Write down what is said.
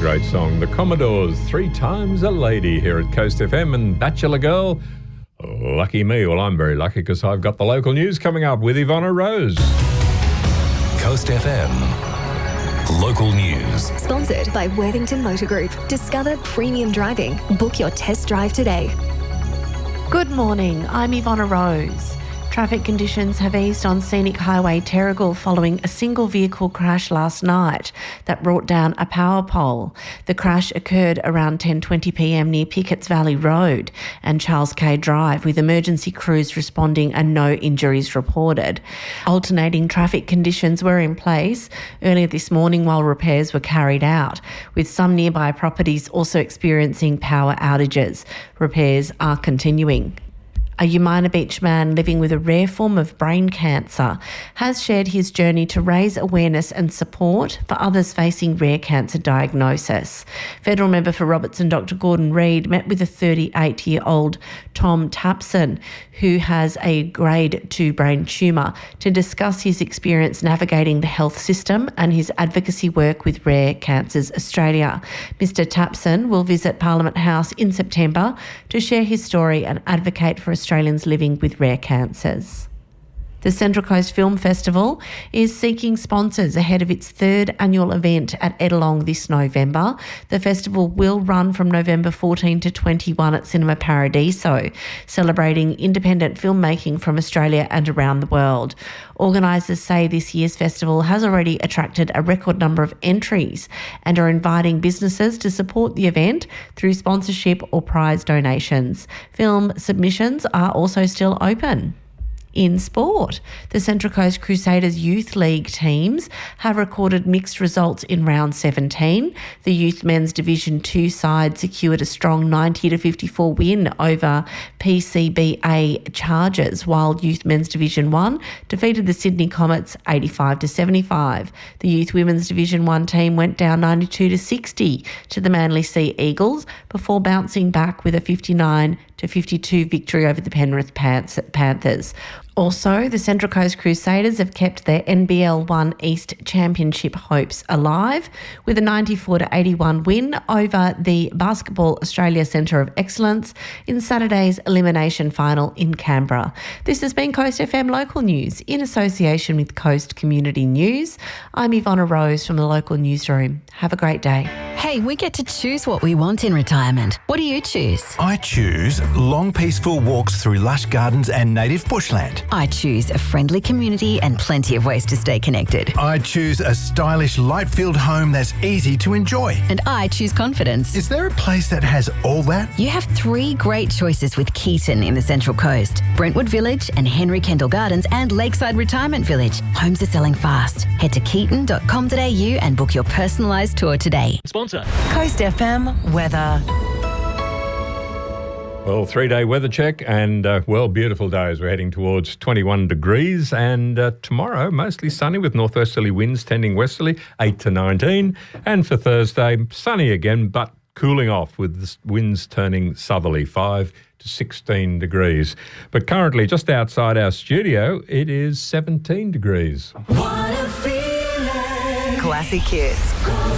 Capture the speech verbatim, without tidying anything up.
great song. The Commodores, Three Times a Lady, here at Coast F M. And Bachelor Girl, lucky me. Well, I'm very lucky because I've got the local news coming up with Ivana Rose. Coast F M. Local news. Sponsored by Worthington Motor Group. Discover premium driving. Book your test drive today. Good morning, I'm Ivana Rose. Traffic conditions have eased on Scenic Highway Terrigal following a single vehicle crash last night that brought down a power pole. The crash occurred around ten twenty p m near Pickett's Valley Road and Charles K Drive, with emergency crews responding and no injuries reported. Alternating traffic conditions were in place earlier this morning while repairs were carried out, with some nearby properties also experiencing power outages. Repairs are continuing. A Umina Beach man living with a rare form of brain cancer has shared his journey to raise awareness and support for others facing rare cancer diagnosis. Federal member for Robertson Doctor Gordon Reid met with a thirty-eight-year-old Tom Tapson, who has a grade two brain tumour, to discuss his experience navigating the health system and his advocacy work with Rare Cancers Australia. Mister Tapson will visit Parliament House in September to share his story and advocate for Australia Australians living with rare cancers. The Central Coast Film Festival is seeking sponsors ahead of its third annual event at Edelong this November. The festival will run from November fourteenth to twenty-first at Cinema Paradiso, celebrating independent filmmaking from Australia and around the world. Organisers say this year's festival has already attracted a record number of entries and are inviting businesses to support the event through sponsorship or prize donations. Film submissions are also still open. In sport, the Central Coast Crusaders Youth League teams have recorded mixed results in round seventeen. The Youth Men's Division two side secured a strong ninety to fifty-four win over P C B A Chargers, while Youth Men's Division one defeated the Sydney Comets eighty-five to seventy-five. The Youth Women's Division one team went down ninety-two to sixty to the Manly Sea Eagles before bouncing back with a fifty-nine to fifty-two victory over the Penrith Panthers. Also, the Central Coast Crusaders have kept their N B L one East Championship hopes alive with a ninety-four to eighty-one win over the Basketball Australia Centre of Excellence in Saturday's elimination final in Canberra. This has been Coast F M Local News in association with Coast Community News. I'm Ivana Rose from the local newsroom. Have a great day. Hey, we get to choose what we want in retirement. What do you choose? I choose long, peaceful walks through lush gardens and native bushland. I choose a friendly community and plenty of ways to stay connected. I choose a stylish, light-filled home that's easy to enjoy. And I choose confidence. Is there a place that has all that? You have three great choices with Keaton in the Central Coast: Brentwood Village and Henry Kendall Gardens and Lakeside Retirement Village. Homes are selling fast. Head to keaton dot com dot a u and book your personalised tour today. Sponsor Coast F M weather. Well, three-day weather check and, uh, well, beautiful days. We're heading towards twenty-one degrees and uh, tomorrow, mostly sunny with northwesterly winds tending westerly, eight to nineteen. And for Thursday, sunny again, but cooling off with the winds turning southerly, five to sixteen degrees. But currently, just outside our studio, it is seventeen degrees. What a feeling. Classic Hits.